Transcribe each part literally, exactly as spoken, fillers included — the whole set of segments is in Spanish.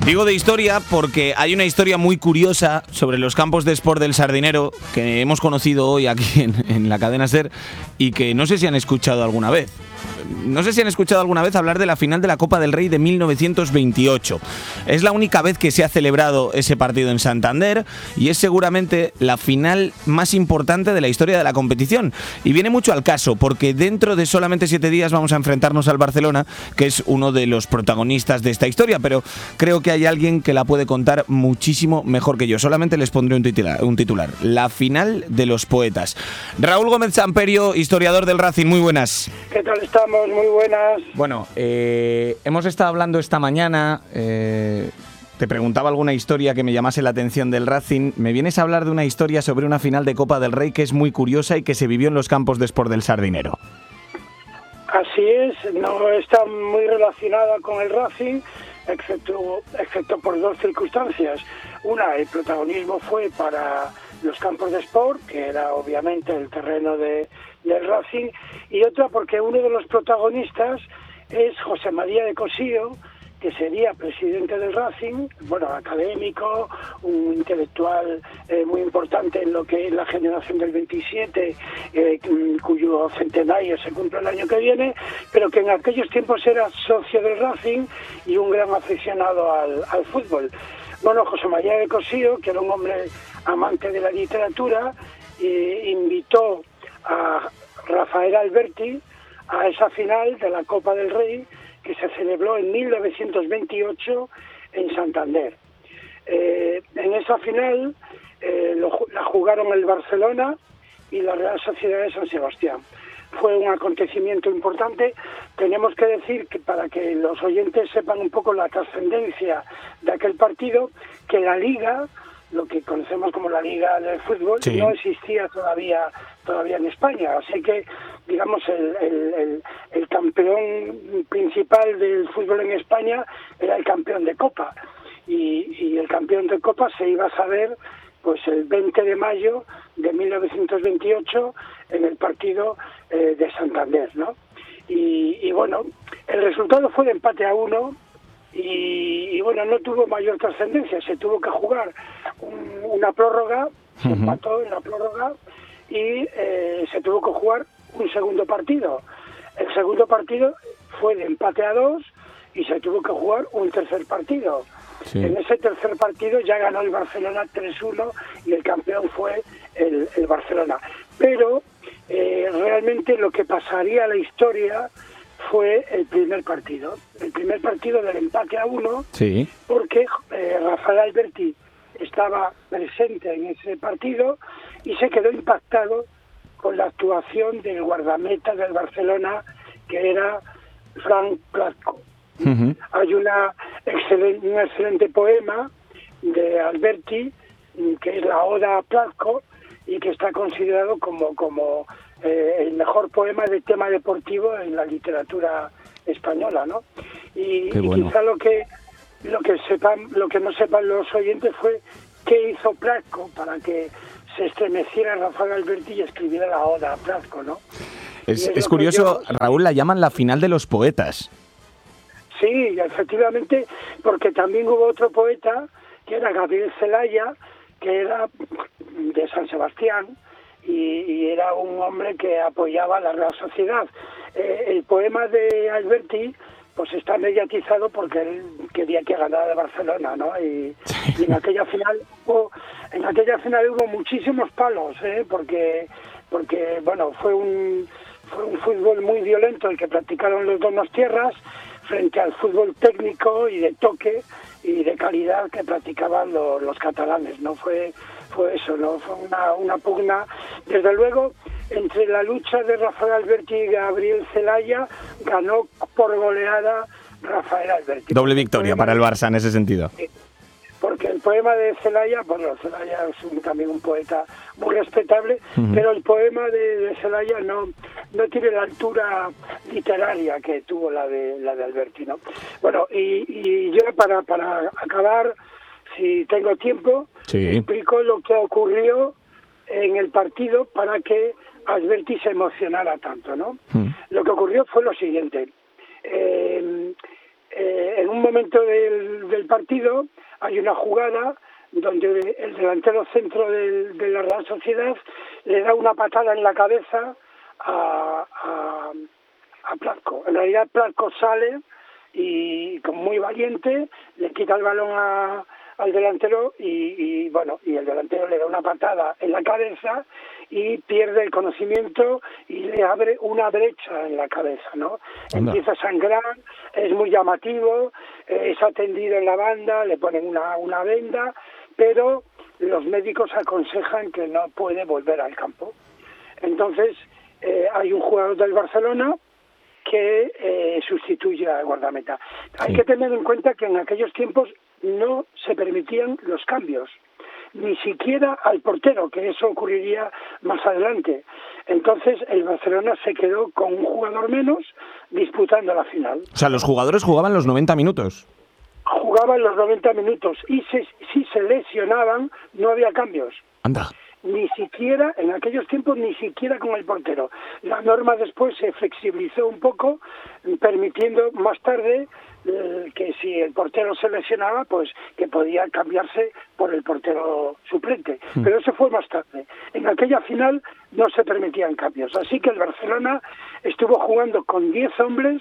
Digo de historia porque hay una historia muy curiosa sobre los campos de Sport del Sardinero que hemos conocido hoy aquí en, en la cadena SER y que no sé si han escuchado alguna vez. No sé si han escuchado alguna vez hablar de la final de la Copa del Rey de mil novecientos veintiocho. Es la única vez que se ha celebrado ese partido en Santander y es seguramente la final más importante de la historia de la competición. Y viene mucho al caso porque dentro de solamente siete días vamos a enfrentarnos al Barcelona, que es uno de los protagonistas de esta historia, pero creo que hay alguien que la puede contar muchísimo mejor que yo. Solamente les pondré un titular, un titular. La final de los poetas. Raúl Gómez Samperio, historiador del Racing, muy buenas. ¿Qué tal estamos? Muy buenas. Bueno, eh, hemos estado hablando esta mañana, eh, te preguntaba alguna historia que me llamase la atención del Racing. Me vienes a hablar de una historia sobre una final de Copa del Rey que es muy curiosa y que se vivió en los campos de Sport del Sardinero. Así es, no está muy relacionada con el Racing, excepto, excepto por dos circunstancias. Una, el protagonismo fue para los campos de Sport, que era obviamente el terreno de, del Racing, y otra porque uno de los protagonistas es José María de Cosío, que sería presidente del Racing, bueno, académico, un intelectual eh, muy importante en lo que es la generación del veintisiete, eh, cuyo centenario se cumple el año que viene, pero que en aquellos tiempos era socio del Racing y un gran aficionado al, al fútbol. Bueno, José María de Cosío, que era un hombre amante de la literatura, eh, invitó a Rafael Alberti a esa final de la Copa del Rey que se celebró en mil novecientos veintiocho en Santander. Eh, en esa final eh, lo, la jugaron el Barcelona y la Real Sociedad de San Sebastián. Fue un acontecimiento importante. Tenemos que decir, que para que los oyentes sepan un poco la trascendencia de aquel partido, que la Liga, lo que conocemos como la Liga del Fútbol, sí, no existía todavía todavía en España. Así que, digamos, el, el, el, el campeón principal del fútbol en España era el campeón de Copa. Y, y el campeón de Copa se iba a saber pues el veinte de mayo de mil novecientos veintiocho en el partido eh, de Santander, ¿no? Y, y bueno, el resultado fue de empate a uno. Y, y bueno, no tuvo mayor trascendencia, se tuvo que jugar un, una prórroga, se uh-huh. empató en la prórroga y eh, se tuvo que jugar un segundo partido. El segundo partido fue de empate a dos y se tuvo que jugar un tercer partido. Sí. En ese tercer partido ya ganó el Barcelona tres uno y el campeón fue el, el Barcelona. Pero eh, realmente lo que pasaría a la historia fue el primer partido, el primer partido del empate a uno, sí, porque eh, Rafael Alberti estaba presente en ese partido y se quedó impactado con la actuación del guardameta del Barcelona, que era Frank Plasco. Uh-huh. Hay una excelente, un excelente poema de Alberti, que es la Oda a Plasco, y que está considerado como como eh, el mejor poema de tema deportivo en la literatura española, ¿no? Y, bueno. y quizá lo que lo que sepan, lo que no sepan los oyentes fue qué hizo Plasco para que se estremeciera Rafael Alberti y escribiera la Oda a Plasco, ¿no? Es, es, es curioso, yo, Raúl, la llaman la final de los poetas. Sí, efectivamente, porque también hubo otro poeta, que era Gabriel Celaya, que era de San Sebastián y, y era un hombre que apoyaba a la Real Sociedad. Eh, el poema de Alberti pues está mediatizado porque él quería que ganara el Barcelona, ¿no? Y, y en aquella final hubo, en aquella final hubo muchísimos palos, ¿eh? porque porque bueno fue un fue un fútbol muy violento el que practicaron los donostiarras frente al fútbol técnico y de toque y de calidad que practicaban los, los catalanes, ¿no? Fue fue eso, ¿no? Fue una, una pugna, desde luego, entre la lucha de Rafael Alberti y Gabriel Celaya, ganó por goleada Rafael Alberti. Doble victoria para el Barça en ese sentido. Sí, porque el poema de Celaya, bueno, Celaya es un, también un poeta muy respetable, uh-huh. pero el poema de, de Celaya no no tiene la altura literaria que tuvo la de la de Alberti, ¿no? Bueno, y, y yo para para acabar, si tengo tiempo, sí, explico lo que ocurrió en el partido para que Alberti se emocionara tanto, ¿no? Uh-huh. Lo que ocurrió fue lo siguiente. Eh, eh, en un momento del, del partido hay una jugada donde el delantero centro del, de la Real Sociedad le da una patada en la cabeza a, a, a Platko. En realidad Platko sale y como muy valiente le quita el balón a, al delantero y, y bueno y el delantero le da una patada en la cabeza y pierde el conocimiento y le abre una brecha en la cabeza, ¿no? Anda. Empieza a sangrar, es muy llamativo, es atendido en la banda, le ponen una, una venda, pero los médicos aconsejan que no puede volver al campo. Entonces eh, hay un jugador del Barcelona que eh, sustituye al guardameta. Sí. Hay que tener en cuenta que en aquellos tiempos no se permitían los cambios, ni siquiera al portero, que eso ocurriría más adelante. Entonces el Barcelona se quedó con un jugador menos disputando la final. O sea, los jugadores jugaban los noventa minutos. Jugaban los noventa minutos y se, si se lesionaban no había cambios. Anda. Ni siquiera, en aquellos tiempos, ni siquiera con el portero. La norma después se flexibilizó un poco, permitiendo más tarde eh, que si el portero se lesionaba, pues que podía cambiarse por el portero suplente. Mm. Pero eso fue más tarde. En aquella final no se permitían cambios. Así que el Barcelona estuvo jugando con diez hombres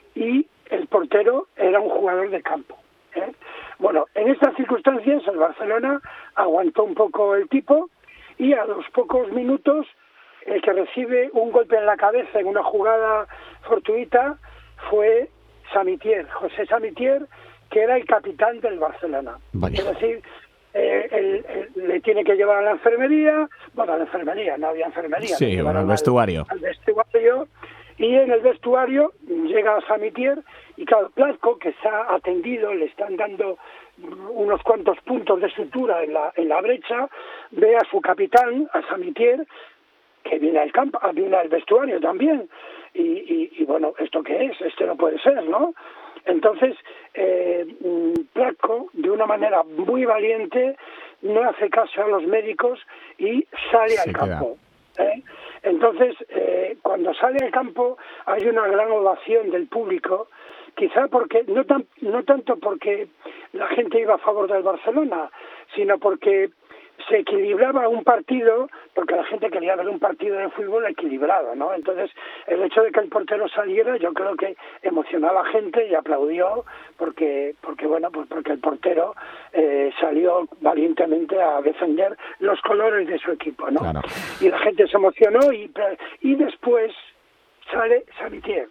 y el portero era un jugador de campo. ¿eh? Bueno, en estas circunstancias el Barcelona aguantó un poco el tipo, y a los pocos minutos el que recibe un golpe en la cabeza en una jugada fortuita fue Samitier, José Samitier, que era el capitán del Barcelona. Vaya. Es decir, eh, él, él, le tiene que llevar a la enfermería, bueno, a la enfermería, no había enfermería. Sí, bueno, al vestuario. Al, al vestuario, y en el vestuario llega Samitier, y claro, Platko, que se ha atendido, le están dando unos cuantos puntos de sutura en la en la brecha, ve a su capitán, a Samitier, que viene al campo, viene al vestuario también, y, y, y bueno, ¿esto qué es? Este no puede ser, ¿no? Entonces, eh, Platko, de una manera muy valiente, no hace caso a los médicos y sale Se al campo. ¿eh? Entonces, eh, cuando sale al campo, hay una gran ovación del público, quizá porque no tan no tanto porque la gente iba a favor del Barcelona, sino porque se equilibraba un partido, porque la gente quería ver un partido de fútbol equilibrado, ¿no? Entonces, el hecho de que el portero saliera, yo creo que emocionó a la gente y aplaudió, porque, porque bueno, pues porque el portero eh, salió valientemente a defender los colores de su equipo, ¿no? Claro. Y la gente se emocionó y, y después sale Samitier.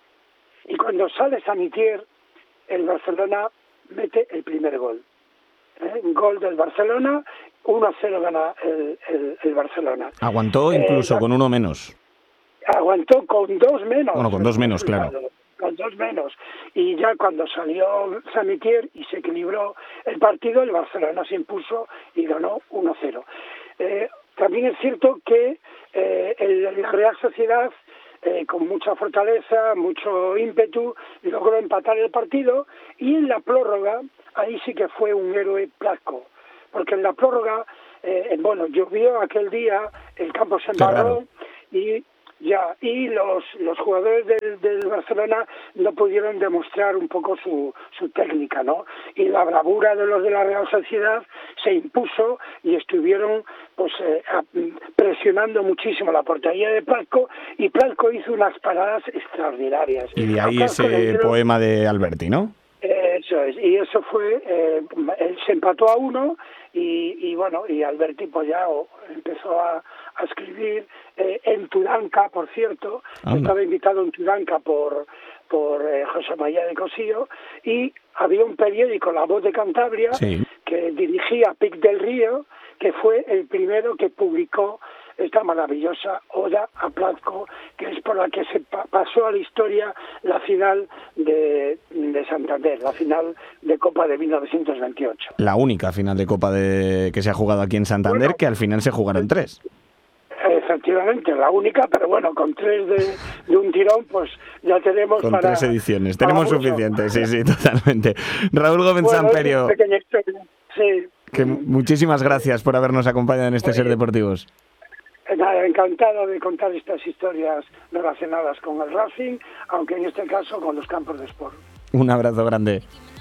Y cuando sale Samitier, el Barcelona mete el primer gol. ¿Eh? Gol del Barcelona, uno a cero gana el, el, el Barcelona. Aguantó incluso eh, con uno menos. Aguantó con dos menos. Bueno, con dos menos, claro. Con dos menos. Y ya cuando salió Samitier y se equilibró el partido, el Barcelona se impuso y ganó uno a cero. Eh, también es cierto que eh, el, la Real Sociedad, Eh, con mucha fortaleza, mucho ímpetu, logró empatar el partido, y en la prórroga, ahí sí que fue un héroe Platko, porque en la prórroga, eh, bueno, llovió aquel día, el campo se embarró, y ya y los los jugadores del, del Barcelona no pudieron demostrar un poco su su técnica, ¿no? Y la bravura de los de la Real Sociedad se impuso y estuvieron pues eh, presionando muchísimo la portería de Platko, y Platko hizo unas paradas extraordinarias. Y de ahí ese dio, poema de Alberti, ¿no? Eso es, y eso fue, eh, se empató a uno, y, y bueno, y Alberti pues ya empezó a, a escribir eh, en Tudanca, por cierto. Anda. Estaba invitado en Tudanca por por eh, José María de Cosío, y había un periódico, La Voz de Cantabria, sí, que dirigía Pic del Río, que fue el primero que publicó esta maravillosa oda a Platko, que es por la que se pa- pasó a la historia la final de, de Santander, la final de Copa de mil novecientos veintiocho. La única final de Copa de que se ha jugado aquí en Santander, bueno, que al final se jugaron tres. Efectivamente, la única, pero bueno, con tres de, de un tirón, pues ya tenemos con para... Con tres ediciones, tenemos suficiente, sí, sí, totalmente. Raúl Gómez bueno, Samperio, sí. que muchísimas gracias por habernos acompañado en este Oye. Ser Deportivos. Nada, encantado de contar estas historias relacionadas con el Racing, aunque en este caso con los campos de sport. Un abrazo grande.